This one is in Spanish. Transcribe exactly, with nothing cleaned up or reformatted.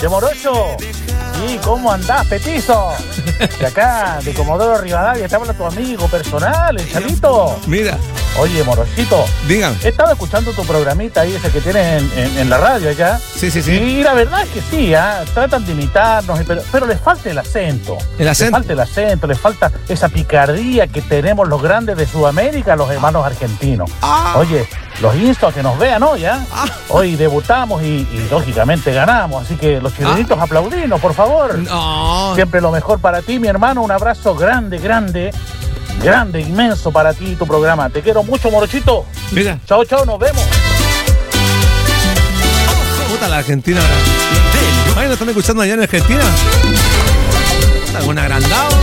De Morocho. ¿Y cómo andás, petizo? De acá, de Comodoro Rivadavia, te habla tu amigo personal, el Chalito. Mira. Oye, Morochito. Dígame. He estado escuchando tu programita ahí, ese que tienes en, en, en la radio allá. Sí, sí, sí. Y la verdad es que sí, ¿eh? Tratan de imitarnos, pero, pero les falta el acento. ¿El acento? Les falta el acento, les falta esa picardía que tenemos los grandes de Sudamérica, los hermanos argentinos. Ah. Oye, los insto a que nos vean hoy, ¿eh? Ah. Hoy debutamos y, y lógicamente ganamos, así que los chilenitos Ah. aplaudinos, por favor. No. Siempre lo mejor para ti, mi hermano. Un abrazo grande, grande, grande, inmenso para ti y tu programa. Te quiero mucho, Morochito. Mira. Chao, chao, nos vemos. Puta la Argentina ahora. Ay, ¿no están escuchando allá en Argentina? ¿Algún agrandado?